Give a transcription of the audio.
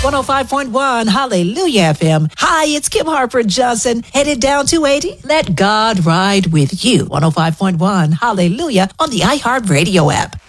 105.1 Hallelujah FM. Hi, it's Kim Harper Johnson, headed down 280. Let God ride with you. 105.1 Hallelujah on the iHeartRadio app.